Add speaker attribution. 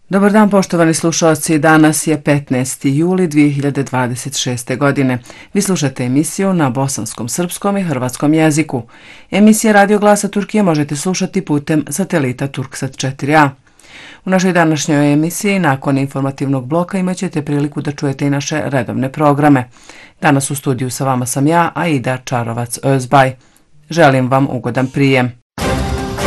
Speaker 1: Dobar dan poštovani slušalci, danas je 15. juli 2026. godine. Vi slušate emisiju na bosanskom, srpskom i hrvatskom jeziku. Emisije Radio Glasa Turkije možete slušati putem satelita Turksat 4a. U našoj današnjoj emisiji nakon informativnog bloka imat ćete priliku da čujete i naše redovne programe. Danas u studiju sa vama sam ja, Aida Čarovac-Özbaj. Želim vam ugodan prijem.